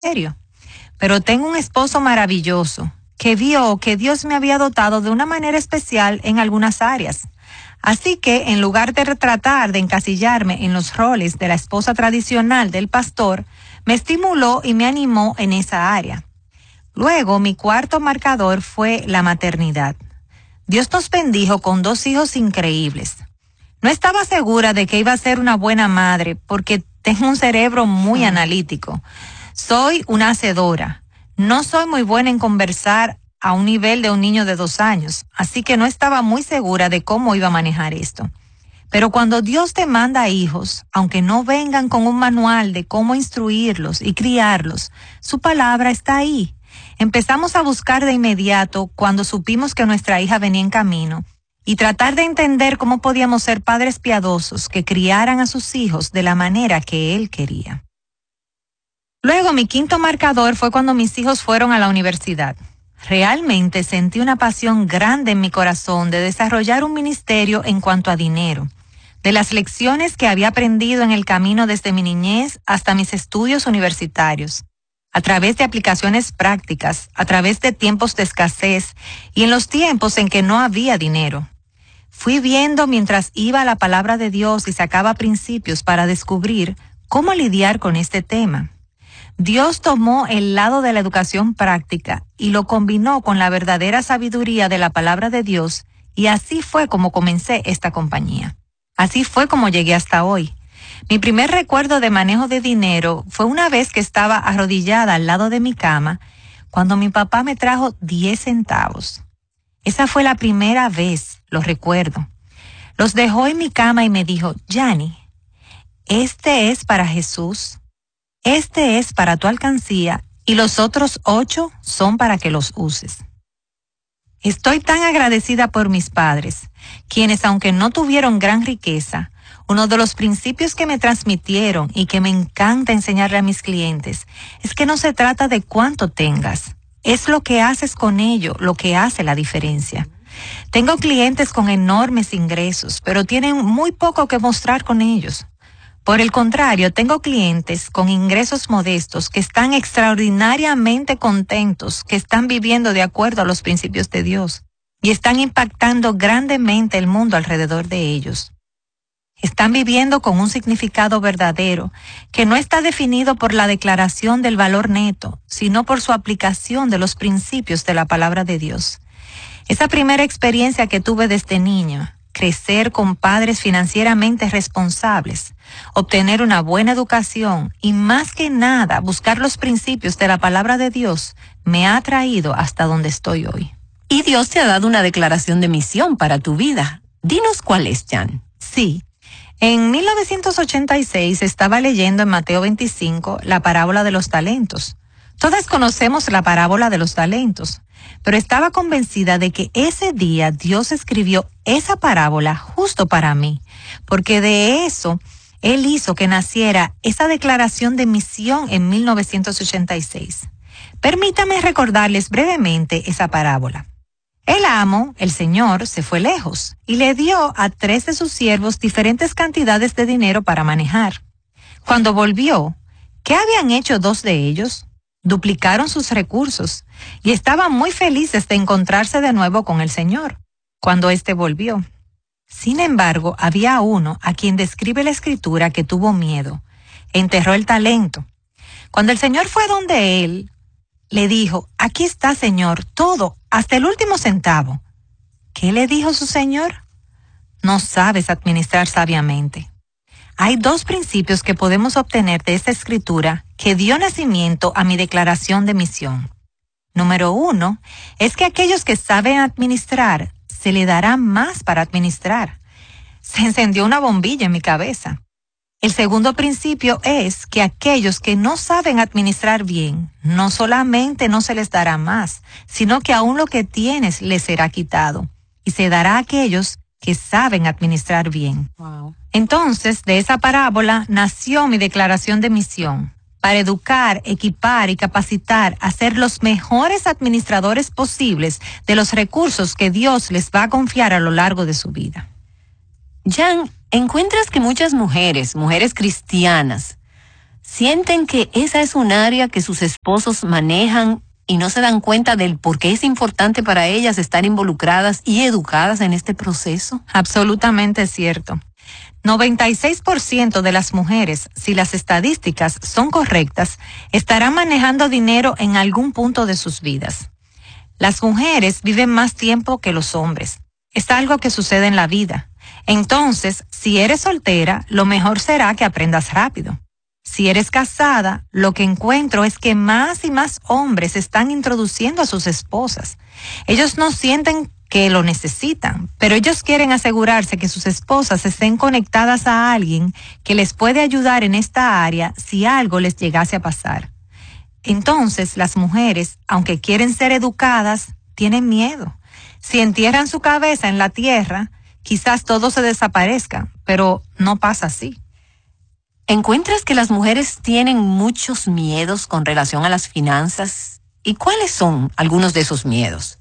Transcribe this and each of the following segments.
serio. Pero tengo un esposo maravilloso que vio que Dios me había dotado de una manera especial en algunas áreas. Así que, en lugar de tratar de encasillarme en los roles de la esposa tradicional del pastor, me estimuló y me animó en esa área. Luego, mi cuarto marcador fue la maternidad. Dios nos bendijo con 2 hijos increíbles. No estaba segura de que iba a ser una buena madre porque tengo un cerebro muy analítico. Soy una hacedora. No soy muy buena en conversar a un nivel de un niño de 2 años, así que no estaba muy segura de cómo iba a manejar esto. Pero cuando Dios te manda hijos, aunque no vengan con un manual de cómo instruirlos y criarlos, su palabra está ahí. Empezamos a buscar de inmediato cuando supimos que nuestra hija venía en camino y tratar de entender cómo podíamos ser padres piadosos que criaran a sus hijos de la manera que Él quería. Luego, mi quinto marcador fue cuando mis hijos fueron a la universidad. Realmente sentí una pasión grande en mi corazón de desarrollar un ministerio en cuanto a dinero. De las lecciones que había aprendido en el camino desde mi niñez hasta mis estudios universitarios, a través de aplicaciones prácticas, a través de tiempos de escasez y en los tiempos en que no había dinero. Fui viendo mientras iba a la palabra de Dios y sacaba principios para descubrir cómo lidiar con este tema. Dios tomó el lado de la educación práctica y lo combinó con la verdadera sabiduría de la palabra de Dios, y así fue como comencé esta compañía. Así fue como llegué hasta hoy. Mi primer recuerdo de manejo de dinero fue una vez que estaba arrodillada al lado de mi cama cuando mi papá me trajo 10 centavos. Esa fue la primera vez, lo recuerdo. Los dejó en mi cama y me dijo: Yanni, este es para Jesús, este es para tu alcancía y los otros 8 son para que los uses. Estoy tan agradecida por mis padres, quienes, aunque no tuvieron gran riqueza, uno de los principios que me transmitieron y que me encanta enseñarle a mis clientes es que no se trata de cuánto tengas, es lo que haces con ello lo que hace la diferencia. Tengo clientes con enormes ingresos, pero tienen muy poco que mostrar con ellos. Por el contrario, tengo clientes con ingresos modestos que están extraordinariamente contentos, que están viviendo de acuerdo a los principios de Dios y están impactando grandemente el mundo alrededor de ellos. Están viviendo con un significado verdadero que no está definido por la declaración del valor neto, sino por su aplicación de los principios de la palabra de Dios. Esa primera experiencia que tuve desde niño, crecer con padres financieramente responsables, obtener una buena educación y, más que nada, buscar los principios de la palabra de Dios, me ha traído hasta donde estoy hoy. Y Dios te ha dado una declaración de misión para tu vida. Dinos cuál es, Jan. Sí. En 1986 estaba leyendo en Mateo 25 la parábola de los talentos. Todas conocemos la parábola de los talentos, pero estaba convencida de que ese día Dios escribió esa parábola justo para mí, porque de eso Él hizo que naciera esa declaración de misión en 1986. Permítame recordarles brevemente esa parábola. El amo, el señor, se fue lejos y le dio a 3 de sus siervos diferentes cantidades de dinero para manejar. Cuando volvió, ¿qué habían hecho 2 de ellos? Duplicaron sus recursos y estaban muy felices de encontrarse de nuevo con el señor cuando éste volvió. Sin embargo, había uno a quien describe la escritura que tuvo miedo. Enterró el talento. Cuando el señor fue donde él, le dijo: aquí está, señor, todo, hasta el último centavo. ¿Qué le dijo su señor? No sabes administrar sabiamente. Hay 2 principios que podemos obtener de esta escritura que dio nacimiento a mi declaración de misión. Número 1 es que aquellos que saben administrar se le dará más para administrar. Se encendió una bombilla en mi cabeza. El segundo principio es que aquellos que no saben administrar bien, no solamente no se les dará más, sino que aún lo que tienes les será quitado, y se dará a aquellos que saben administrar bien. Wow. Entonces, de esa parábola nació mi declaración de misión, para educar, equipar y capacitar a ser los mejores administradores posibles de los recursos que Dios les va a confiar a lo largo de su vida. Jan, encuentras que muchas mujeres cristianas, Sienten que esa es un área que sus esposos manejan y no se dan cuenta del por qué es importante para ellas estar involucradas y educadas en este proceso. Absolutamente cierto. 96% de las mujeres, si las estadísticas son correctas, estarán manejando dinero en algún punto de sus vidas. Las mujeres viven más tiempo que los hombres. Es algo que sucede en la vida. Entonces, si eres soltera, lo mejor será que aprendas rápido. Si eres casada, lo que encuentro es que más y más hombres están introduciendo a sus esposas. Ellos no sienten que lo necesitan, pero ellos quieren asegurarse que sus esposas estén conectadas a alguien que les puede ayudar en esta área si algo les llegase a pasar. Entonces, las mujeres, aunque quieren ser educadas, tienen miedo. Si entierran su cabeza en la tierra, quizás todo se desaparezca, pero no pasa así. ¿Encuentras que las mujeres tienen muchos miedos con relación a las finanzas? ¿Y cuáles son algunos de esos miedos?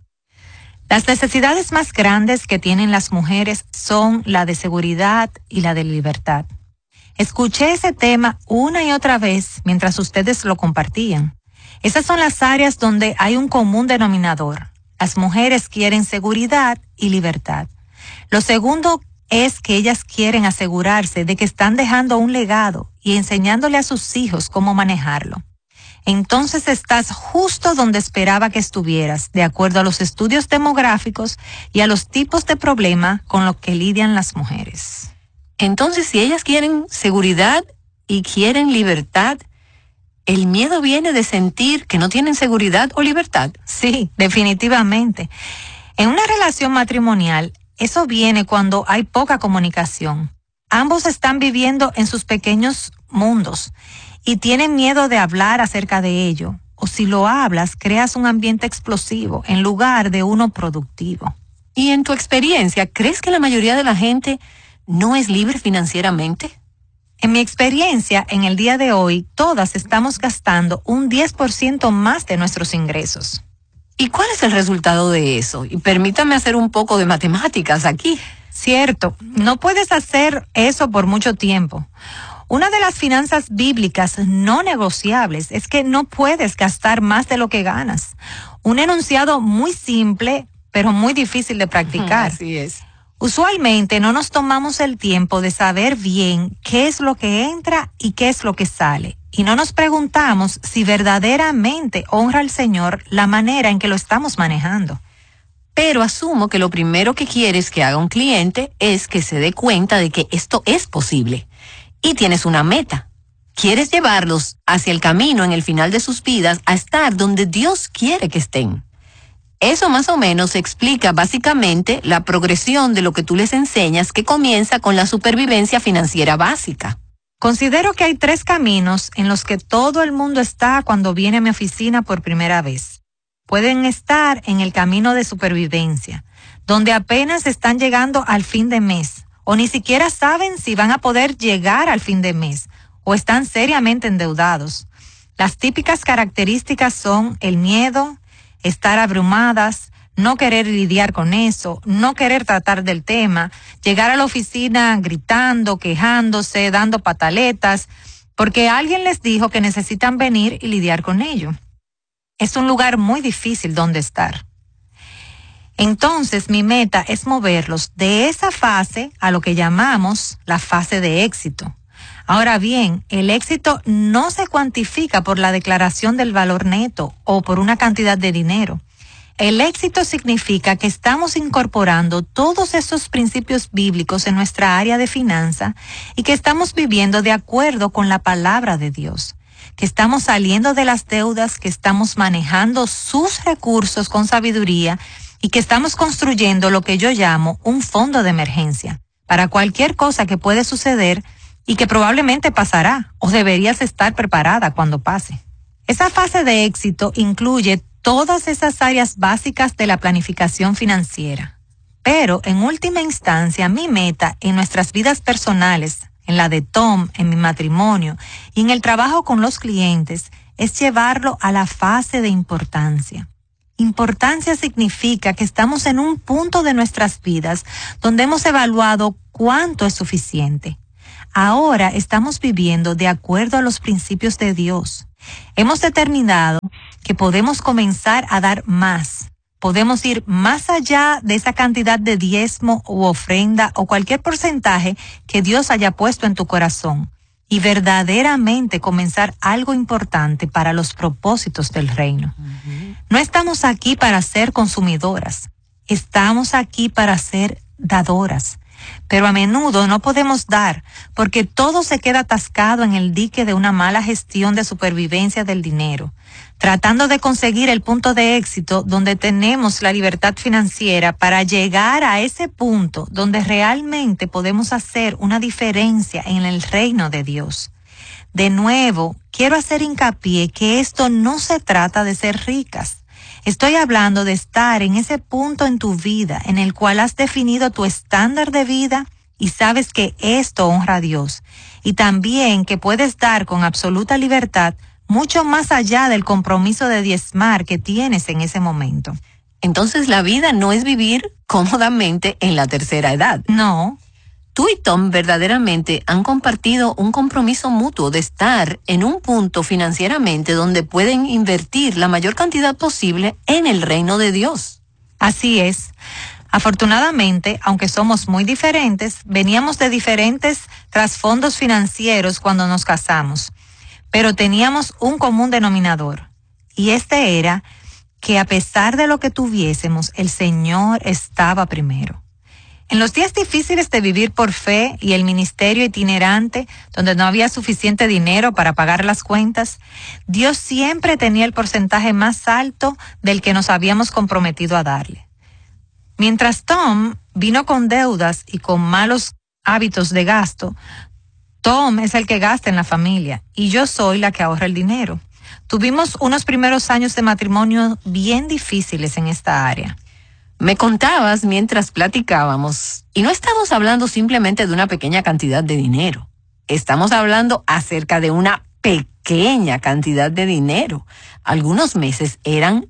Las necesidades más grandes que tienen las mujeres son la de seguridad y la de libertad. Escuché ese tema una y otra vez mientras ustedes lo compartían. Esas son las áreas donde hay un común denominador. Las mujeres quieren seguridad y libertad. Lo segundo es que ellas quieren asegurarse de que están dejando un legado y enseñándole a sus hijos cómo manejarlo. Entonces estás justo donde esperaba que estuvieras, de acuerdo a los estudios demográficos y a los tipos de problema con los que lidian las mujeres. Entonces, si ellas quieren seguridad y quieren libertad, ¿el miedo viene de sentir que no tienen seguridad o libertad? Sí, definitivamente. En una relación matrimonial, eso viene cuando hay poca comunicación. Ambos están viviendo en sus pequeños mundos y tienen miedo de hablar acerca de ello. O si lo hablas, creas un ambiente explosivo en lugar de uno productivo. Y en tu experiencia, ¿crees que la mayoría de la gente no es libre financieramente? En mi experiencia, en el día de hoy, todas estamos gastando un 10% más de nuestros ingresos. ¿Y cuál es el resultado de eso? Y permítame hacer un poco de matemáticas aquí. Cierto, no puedes hacer eso por mucho tiempo. Una de las finanzas bíblicas no negociables es que no puedes gastar más de lo que ganas. Un enunciado muy simple, pero muy difícil de practicar. Así es. Usualmente no nos tomamos el tiempo de saber bien qué es lo que entra y qué es lo que sale. Y no nos preguntamos si verdaderamente honra al Señor la manera en que lo estamos manejando. Pero asumo que lo primero que quieres que haga un cliente es que se dé cuenta de que esto es posible. Y tienes una meta. Quieres llevarlos hacia el camino en el final de sus vidas a estar donde Dios quiere que estén. Eso más o menos explica básicamente la progresión de lo que tú les enseñas, que comienza con la supervivencia financiera básica. Considero que hay 3 caminos en los que todo el mundo está cuando viene a mi oficina por primera vez. Pueden estar en el camino de supervivencia, donde apenas están llegando al fin de mes, o ni siquiera saben si van a poder llegar al fin de mes, o están seriamente endeudados. Las típicas características son el miedo, estar abrumadas, no querer lidiar con eso, no querer tratar del tema, llegar a la oficina gritando, quejándose, dando pataletas, porque alguien les dijo que necesitan venir y lidiar con ello. Es un lugar muy difícil donde estar. Entonces, mi meta es moverlos de esa fase a lo que llamamos la fase de éxito. Ahora bien, el éxito no se cuantifica por la declaración del valor neto o por una cantidad de dinero. El éxito significa que estamos incorporando todos esos principios bíblicos en nuestra área de finanza y que estamos viviendo de acuerdo con la palabra de Dios, que estamos saliendo de las deudas, que estamos manejando sus recursos con sabiduría y que estamos construyendo lo que yo llamo un fondo de emergencia para cualquier cosa que puede suceder y que probablemente pasará o deberías estar preparada cuando pase. Esa fase de éxito incluye todas esas áreas básicas de la planificación financiera. Pero, en última instancia, mi meta en nuestras vidas personales, en la de Tom, en mi matrimonio y en el trabajo con los clientes, es llevarlo a la fase de importancia. Importancia significa que estamos en un punto de nuestras vidas donde hemos evaluado cuánto es suficiente. Ahora estamos viviendo de acuerdo a los principios de Dios. Hemos determinado que podemos comenzar a dar más. Podemos ir más allá de esa cantidad de diezmo u ofrenda o cualquier porcentaje que Dios haya puesto en tu corazón y verdaderamente comenzar algo importante para los propósitos del reino. No estamos aquí para ser consumidoras, estamos aquí para ser dadoras. Pero a menudo no podemos dar porque todo se queda atascado en el dique de una mala gestión de supervivencia del dinero, tratando de conseguir el punto de éxito donde tenemos la libertad financiera para llegar a ese punto donde realmente podemos hacer una diferencia en el reino de Dios. De nuevo, quiero hacer hincapié que esto no se trata de ser ricas. Estoy hablando de estar en ese punto en tu vida en el cual has definido tu estándar de vida y sabes que esto honra a Dios. Y también que puedes dar con absoluta libertad mucho más allá del compromiso de diezmar que tienes en ese momento. Entonces la vida no es vivir cómodamente en la tercera edad. No. Tú y Tom verdaderamente han compartido un compromiso mutuo de estar en un punto financieramente donde pueden invertir la mayor cantidad posible en el reino de Dios. Así es. Afortunadamente, aunque somos muy diferentes, veníamos de diferentes trasfondos financieros cuando nos casamos, pero teníamos un común denominador, y este era que a pesar de lo que tuviésemos, el Señor estaba primero. En los días difíciles de vivir por fe y el ministerio itinerante, donde no había suficiente dinero para pagar las cuentas, Dios siempre tenía el porcentaje más alto del que nos habíamos comprometido a darle. Mientras Tom vino con deudas y con malos hábitos de gasto, Tom es el que gasta en la familia y yo soy la que ahorra el dinero. Tuvimos unos primeros años de matrimonio bien difíciles en esta área. Me contabas mientras platicábamos, y no estamos hablando simplemente de una pequeña cantidad de dinero. Estamos hablando acerca de una pequeña cantidad de dinero. Algunos meses eran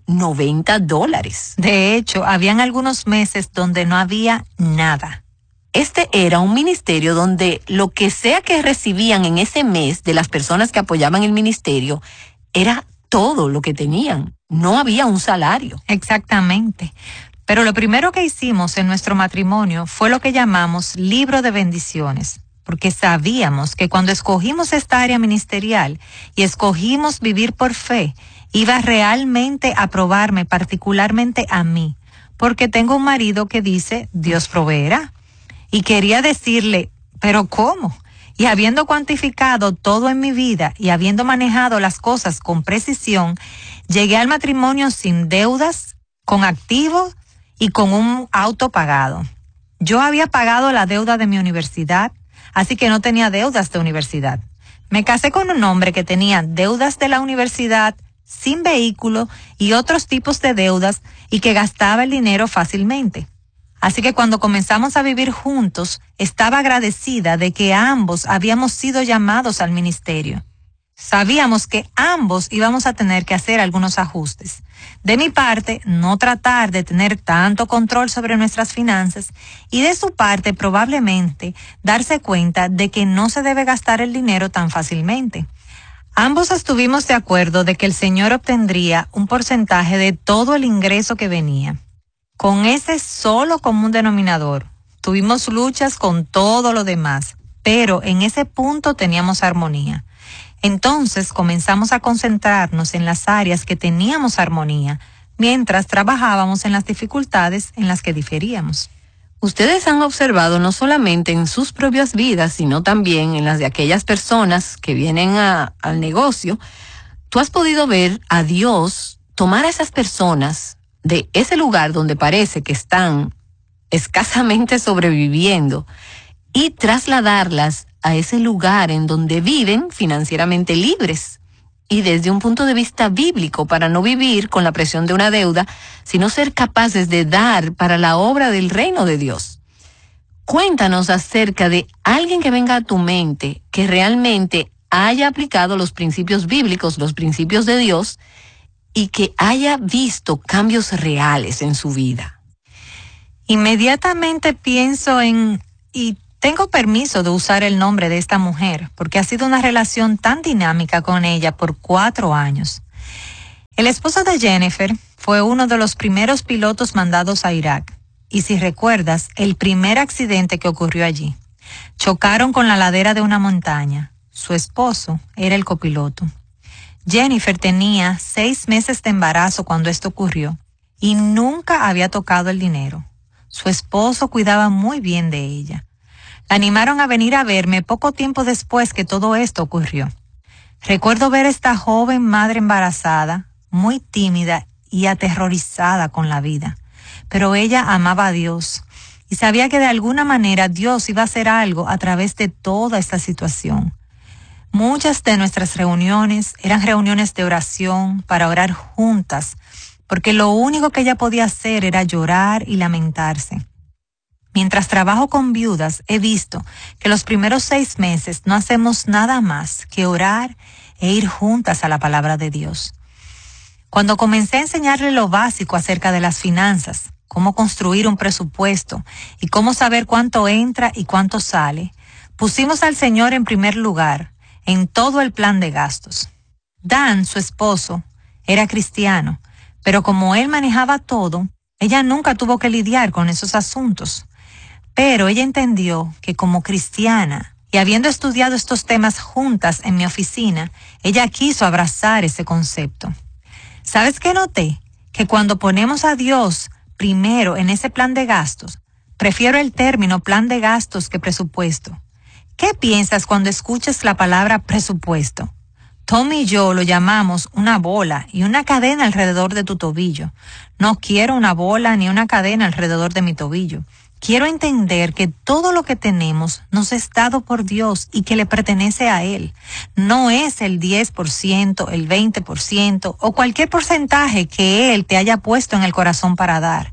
$90. De hecho, habían algunos meses donde no había nada. Este era un ministerio donde lo que sea que recibían en ese mes de las personas que apoyaban el ministerio era todo lo que tenían. No había un salario. Exactamente. Pero lo primero que hicimos en nuestro matrimonio fue lo que llamamos libro de bendiciones, porque sabíamos que cuando escogimos esta área ministerial y escogimos vivir por fe, iba realmente a probarme particularmente a mí, porque tengo un marido que dice, Dios proveerá. Y quería decirle, ¿pero cómo? Y habiendo cuantificado todo en mi vida y habiendo manejado las cosas con precisión, llegué al matrimonio sin deudas, con activos, y con un auto pagado. Yo había pagado la deuda de mi universidad, así que no tenía deudas de universidad. Me casé con un hombre que tenía deudas de la universidad, sin vehículo y otros tipos de deudas y que gastaba el dinero fácilmente. Así que cuando comenzamos a vivir juntos, estaba agradecida de que ambos habíamos sido llamados al ministerio. Sabíamos que ambos íbamos a tener que hacer algunos ajustes. De mi parte, no tratar de tener tanto control sobre nuestras finanzas y de su parte probablemente darse cuenta de que no se debe gastar el dinero tan fácilmente. Ambos estuvimos de acuerdo de que el Señor obtendría un porcentaje de todo el ingreso que venía. Con ese solo común denominador, tuvimos luchas con todo lo demás, pero en ese punto teníamos armonía. Entonces comenzamos a concentrarnos en las áreas que teníamos armonía, mientras trabajábamos en las dificultades en las que diferíamos. Ustedes han observado no solamente en sus propias vidas, sino también en las de aquellas personas que vienen al negocio. Tú has podido ver a Dios tomar a esas personas de ese lugar donde parece que están escasamente sobreviviendo y trasladarlas a ese lugar en donde viven financieramente libres y desde un punto de vista bíblico para no vivir con la presión de una deuda, sino ser capaces de dar para la obra del reino de Dios. Cuéntanos acerca de alguien que venga a tu mente que realmente haya aplicado los principios bíblicos, los principios de Dios y que haya visto cambios reales en su vida. Inmediatamente pienso en Tengo permiso de usar el nombre de esta mujer porque ha sido una relación tan dinámica con ella por 4 años. El esposo de Jennifer fue uno de los primeros pilotos mandados a Irak. Y si recuerdas, el primer accidente que ocurrió allí. Chocaron con la ladera de una montaña. Su esposo era el copiloto. Jennifer tenía 6 meses de embarazo cuando esto ocurrió y nunca había tocado el dinero. Su esposo cuidaba muy bien de ella. La animaron a venir a verme poco tiempo después que todo esto ocurrió. Recuerdo ver a esta joven madre embarazada, muy tímida y aterrorizada con la vida. Pero ella amaba a Dios y sabía que de alguna manera Dios iba a hacer algo a través de toda esta situación. Muchas de nuestras reuniones eran reuniones de oración para orar juntas, porque lo único que ella podía hacer era llorar y lamentarse. Mientras trabajo con viudas, he visto que los primeros 6 meses no hacemos nada más que orar e ir juntas a la palabra de Dios. Cuando comencé a enseñarle lo básico acerca de las finanzas, cómo construir un presupuesto y cómo saber cuánto entra y cuánto sale, pusimos al Señor en primer lugar en todo el plan de gastos. Dan, su esposo, era cristiano, pero como él manejaba todo, ella nunca tuvo que lidiar con esos asuntos. Pero ella entendió que como cristiana y habiendo estudiado estos temas juntas en mi oficina, ella quiso abrazar ese concepto. ¿Sabes qué noté? Que cuando ponemos a Dios primero en ese plan de gastos, prefiero el término plan de gastos que presupuesto. ¿Qué piensas cuando escuchas la palabra presupuesto? Tommy y yo lo llamamos una bola y una cadena alrededor de tu tobillo. No quiero una bola ni una cadena alrededor de mi tobillo. Quiero entender que todo lo que tenemos nos es dado por Dios y que le pertenece a Él. No es el 10%, el 20% o cualquier porcentaje que Él te haya puesto en el corazón para dar.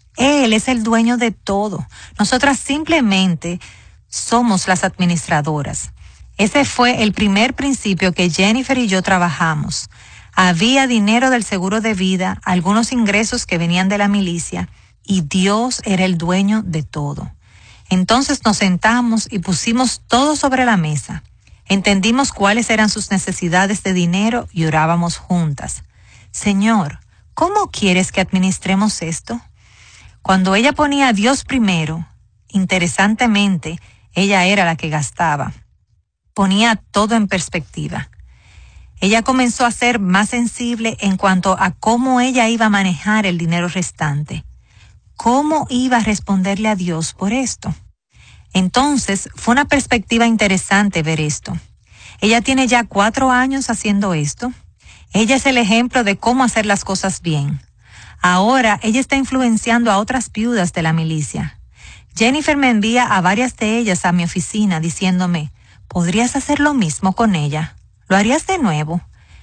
Él es el dueño de todo. Nosotras simplemente somos las administradoras. Ese fue el primer principio que Jennifer y yo trabajamos. Había dinero del seguro de vida, algunos ingresos que venían de la milicia, y Dios era el dueño de todo. Entonces nos sentamos y pusimos todo sobre la mesa. Entendimos cuáles eran sus necesidades de dinero y orábamos juntas. Señor, ¿cómo quieres que administremos esto? Cuando ella ponía a Dios primero, interesantemente, ella era la que gastaba. Ponía todo en perspectiva. Ella comenzó a ser más sensible en cuanto a cómo ella iba a manejar el dinero restante. ¿Cómo iba a responderle a Dios por esto? Entonces, fue una perspectiva interesante ver esto. Ella tiene ya 4 años haciendo esto. Ella es el ejemplo de cómo hacer las cosas bien. Ahora, ella está influenciando a otras viudas de la milicia. Jennifer me envía a varias de ellas a mi oficina diciéndome, ¿podrías hacer lo mismo con ella? ¿Lo harías de nuevo?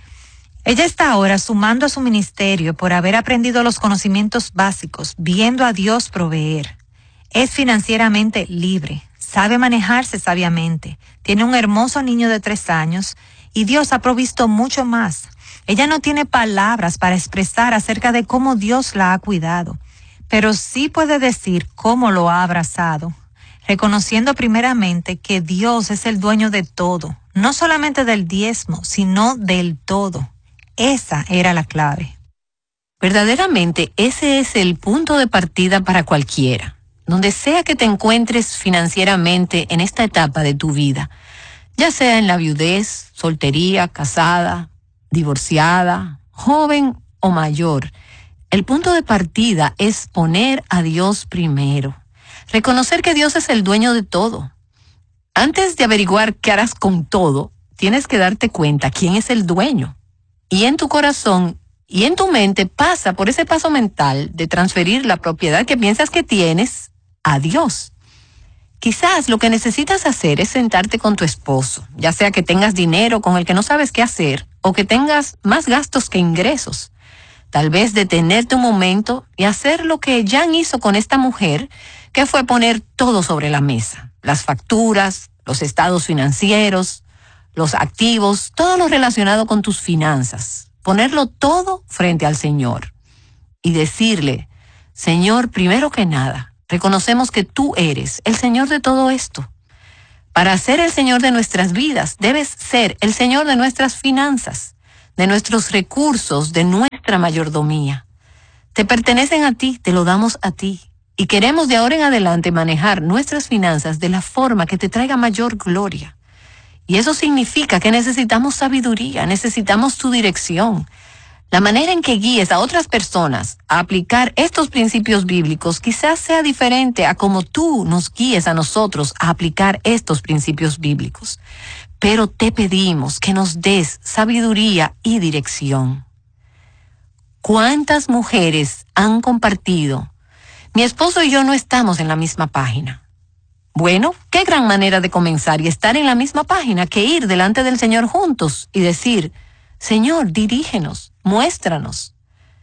Ella está ahora sumando a su ministerio por haber aprendido los conocimientos básicos, viendo a Dios proveer. Es financieramente libre, sabe manejarse sabiamente, tiene un hermoso niño de 3 años y Dios ha provisto mucho más. Ella no tiene palabras para expresar acerca de cómo Dios la ha cuidado, pero sí puede decir cómo lo ha abrazado, reconociendo primeramente que Dios es el dueño de todo, no solamente del diezmo, sino del todo. Esa era la clave. Verdaderamente, ese es el punto de partida para cualquiera. Donde sea que te encuentres financieramente en esta etapa de tu vida, ya sea en la viudez, soltería, casada, divorciada, joven o mayor, el punto de partida es poner a Dios primero. Reconocer que Dios es el dueño de todo. Antes de averiguar qué harás con todo, tienes que darte cuenta quién es el dueño. Y en tu corazón y en tu mente pasa por ese paso mental de transferir la propiedad que piensas que tienes a Dios. Quizás lo que necesitas hacer es sentarte con tu esposo, ya sea que tengas dinero con el que no sabes qué hacer o que tengas más gastos que ingresos. Tal vez detenerte un momento y hacer lo que Jan hizo con esta mujer, que fue poner todo sobre la mesa. Las facturas, los estados financieros, los activos, todo lo relacionado con tus finanzas. Ponerlo todo frente al Señor y decirle, Señor, primero que nada, Reconocemos que tú eres el Señor de todo esto. Para ser el Señor de nuestras vidas, debes ser el Señor de nuestras finanzas, de nuestros recursos, de nuestra mayordomía. Te pertenecen a ti, te lo damos a ti. Y queremos de ahora en adelante manejar nuestras finanzas de la forma que te traiga mayor gloria. Y eso significa que necesitamos sabiduría, necesitamos tu dirección. La manera en que guíes a otras personas a aplicar estos principios bíblicos quizás sea diferente a como tú nos guíes a nosotros a aplicar estos principios bíblicos. Pero te pedimos que nos des sabiduría y dirección. ¿Cuántas mujeres han compartido? Mi esposo y yo no estamos en la misma página. Bueno, qué gran manera de comenzar y estar en la misma página que ir delante del Señor juntos y decir, Señor, dirígenos, muéstranos.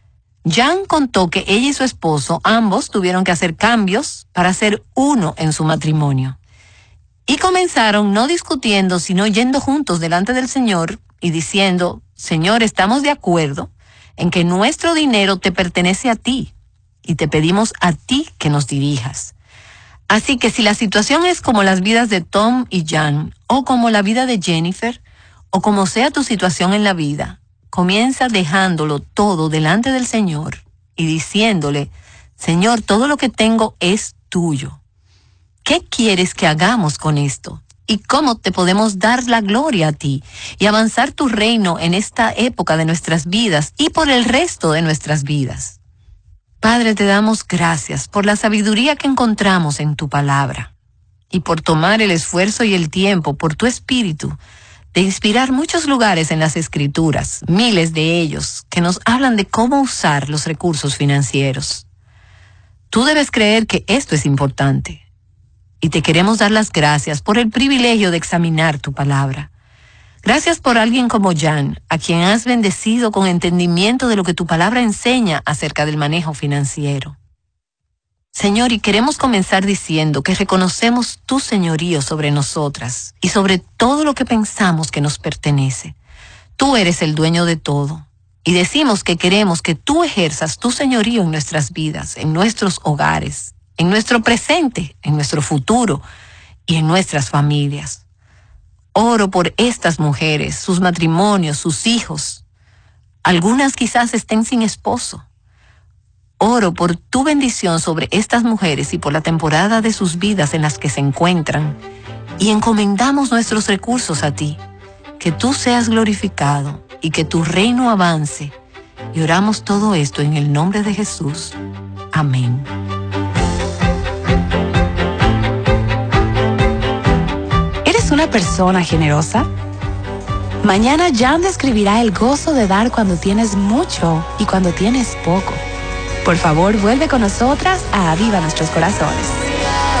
Jan contó que ella y su esposo ambos tuvieron que hacer cambios para ser uno en su matrimonio. Y comenzaron no discutiendo, sino yendo juntos delante del Señor y diciendo, Señor, estamos de acuerdo en que nuestro dinero te pertenece a ti y te pedimos a ti que nos dirijas. Así que si la situación es como las vidas de Tom y Jan, o como la vida de Jennifer, o como sea tu situación en la vida, comienza dejándolo todo delante del Señor y diciéndole, Señor, todo lo que tengo es tuyo. ¿Qué quieres que hagamos con esto? ¿Y cómo te podemos dar la gloria a ti y avanzar tu reino en esta época de nuestras vidas y por el resto de nuestras vidas? Padre, te damos gracias por la sabiduría que encontramos en tu palabra y por tomar el esfuerzo y el tiempo por tu espíritu de inspirar muchos lugares en las Escrituras, miles de ellos, que nos hablan de cómo usar los recursos financieros. Tú debes creer que esto es importante y te queremos dar las gracias por el privilegio de examinar tu palabra. Gracias por alguien como Jan, a quien has bendecido con entendimiento de lo que tu palabra enseña acerca del manejo financiero. Señor, y queremos comenzar diciendo que reconocemos tu señorío sobre nosotras y sobre todo lo que pensamos que nos pertenece. Tú eres el dueño de todo y decimos que queremos que tú ejerzas tu señorío en nuestras vidas, en nuestros hogares, en nuestro presente, en nuestro futuro y en nuestras familias. Oro por estas mujeres, sus matrimonios, sus hijos. Algunas quizás estén sin esposo. Oro por tu bendición sobre estas mujeres y por la temporada de sus vidas en las que se encuentran. Y encomendamos nuestros recursos a ti. Que tú seas glorificado y que tu reino avance. Y oramos todo esto en el nombre de Jesús. Amén. ¿Eres una persona generosa? Mañana Jan describirá el gozo de dar cuando tienes mucho y cuando tienes poco. Por favor, vuelve con nosotras a Aviva Nuestros Corazones.